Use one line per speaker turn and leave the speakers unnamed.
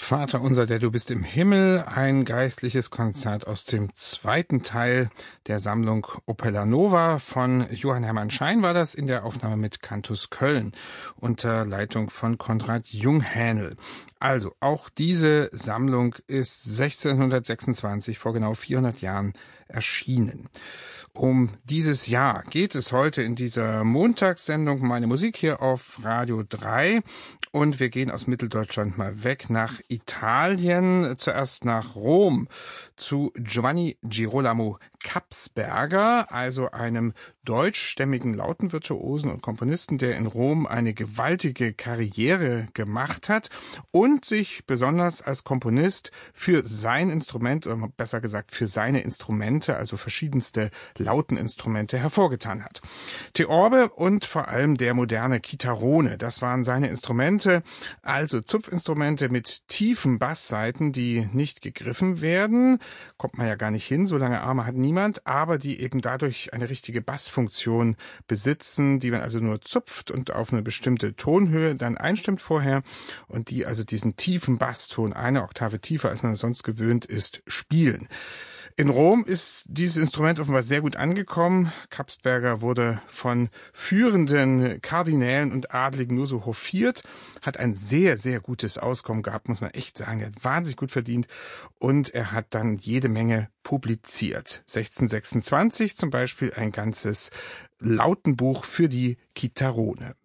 Vater unser, der du bist im Himmel, ein geistliches Konzert aus dem zweiten Teil der Sammlung Opera Nova von Johann Hermann Schein war das in der Aufnahme mit Cantus Köln unter Leitung von Konrad Junghänel. Also, auch diese Sammlung ist 1626, vor genau 400 Jahren, erschienen. Um dieses Jahr geht es heute in dieser Montagssendung Meine Musik hier auf Radio 3 und wir gehen aus Mitteldeutschland mal weg nach Italien, zuerst nach Rom zu Giovanni Girolamo Kapsberger, also einem deutschstämmigen Lautenvirtuosen und Komponisten, der in Rom eine gewaltige Karriere gemacht hat und sich besonders als Komponist für sein Instrument, oder besser gesagt für seine Instrumente, also verschiedenste Lauteninstrumente, hervorgetan hat. Theorbe und vor allem der moderne Chitarrone, das waren seine Instrumente, also Zupfinstrumente mit tiefen Basssaiten, die nicht gegriffen werden, kommt man ja gar nicht hin, so lange Arme hat niemand, aber die eben dadurch eine richtige Bassfunktion besitzen, die man also nur zupft und auf eine bestimmte Tonhöhe dann einstimmt vorher und die also diesen tiefen Basston, eine Oktave tiefer, als man sonst gewöhnt ist, spielen. In Rom ist dieses Instrument offenbar sehr gut angekommen. Kapsberger wurde von führenden Kardinälen und Adligen nur so hofiert, hat ein sehr, sehr gutes Auskommen gehabt, muss man echt sagen. Er hat wahnsinnig gut verdient und er hat dann jede Menge publiziert. 1626 zum Beispiel ein ganzes Lautenbuch für die Chitarrone.